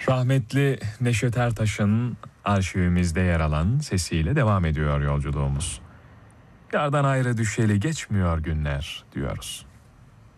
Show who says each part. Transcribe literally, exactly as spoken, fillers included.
Speaker 1: Rahmetli Neşet Ertaş'ın arşivimizde yer alan sesiyle devam ediyor yolculuğumuz. Yardan ayrı düşeli geçmiyor günler diyoruz.